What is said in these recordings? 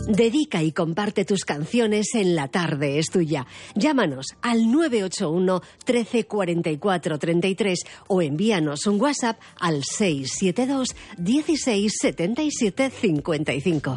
Dedica y comparte tus canciones en La Tarde es Tuya. Llámanos al 981 13 44 33 o envíanos un WhatsApp al 672 16 77 55.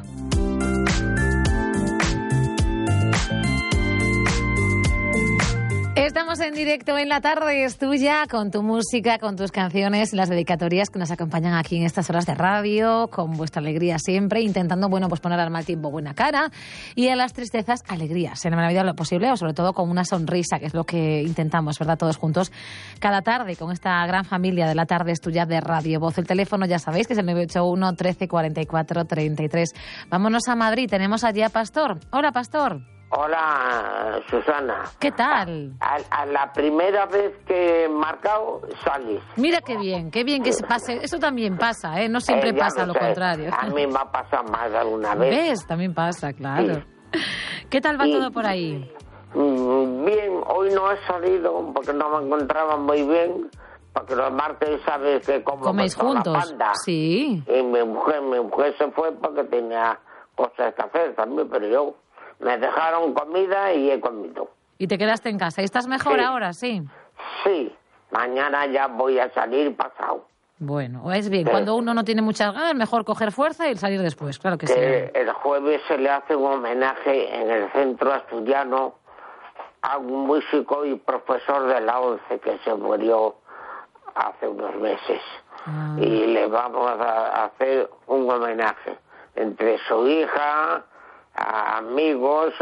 Estamos en directo en La Tarde es Tuya, con tu música, con tus canciones, las dedicatorias que nos acompañan aquí en estas horas de radio, con vuestra alegría siempre, intentando, pues poner al mal tiempo buena cara y a las tristezas alegrías, en la medida de lo posible, o sobre todo con una sonrisa, que es lo que intentamos, ¿verdad?, todos juntos cada tarde, con esta gran familia de La Tarde es Tuya de Radio Voz. El teléfono ya sabéis que es el 981 13 44 33. Vámonos a Madrid, tenemos allí a Pastor. Hola, Pastor. Hola, Susana. ¿Qué tal? A la primera vez que he marcado, salís. Mira qué bien que se pase. Eso también pasa, ¿eh? No siempre pasa lo contrario. A mí me ha pasado más de alguna vez. ¿Ves? También pasa, claro. Sí. ¿Qué tal va todo por ahí? Bien, hoy no he salido porque no me encontraba muy bien. Porque los martes sabes que coméis juntos. La panda. Sí. Y mi mujer se fue porque tenía cosas que hacer también, pero yo... Me dejaron comida y he comido. ¿Y te quedaste en casa? ¿Y estás mejor ahora, sí? Sí. Mañana ya voy a salir pasado. Bueno, es bien. Cuando uno no tiene muchas ganas, mejor coger fuerza y salir después. Claro que sí. El jueves se le hace un homenaje en el Centro Asturiano a un músico y profesor de la ONCE que se murió hace unos meses. Y le vamos a hacer un homenaje entre su hija... amigos,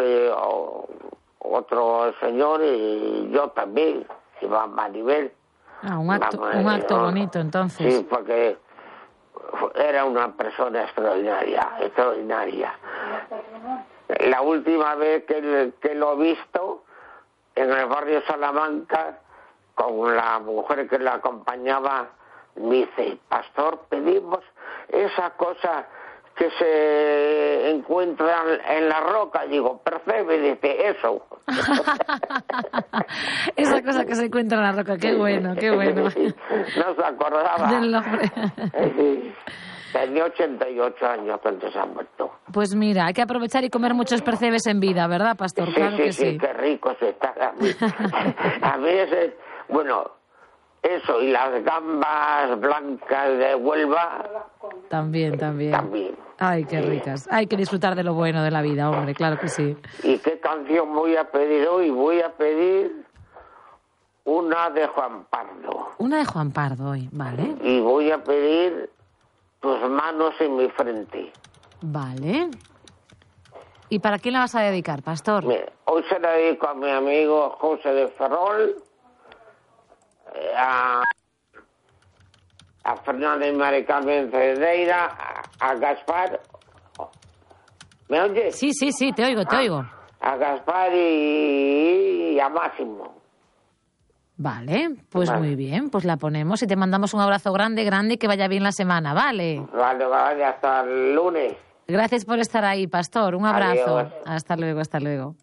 otro señor y yo también, Iván Maribel. Un acto bonito entonces. Sí, porque era una persona extraordinaria. La última vez que lo he visto en el barrio Salamanca, con la mujer que la acompañaba, me dice: Pastor, pedimos esa cosa que se encuentran en la roca. Digo, perfecto, y dice, eso. Esa cosa que se encuentra en la roca, qué bueno, qué bueno. No se acordaba del nombre. Tenía 88 años cuando se ha muerto. Pues mira, hay que aprovechar y comer muchos percebes en vida, ¿verdad, Pastor? Sí, claro que sí. Qué rico se está. A mí bueno, eso, y las gambas blancas de Huelva. También. Ay, qué ricas. Hay que disfrutar de lo bueno de la vida, hombre, claro que sí. ¿Y qué canción voy a pedir hoy? Voy a pedir una de Juan Pardo. Una de Juan Pardo hoy, vale. Y voy a pedir Tus manos en mi frente. Vale. ¿Y para quién la vas a dedicar, Pastor? Mira, hoy se la dedico a mi amigo José de Ferrol, a Fernando y Mari Carmen Cedeira, a Gaspar. ¿Me oyes? Sí, te oigo. A Gaspar y a Máximo. Vale, pues muy bien, pues la ponemos y te mandamos un abrazo grande y que vaya bien la semana, ¿vale? Vale, hasta el lunes. Gracias por estar ahí, Pastor, un abrazo. Adiós. Hasta luego.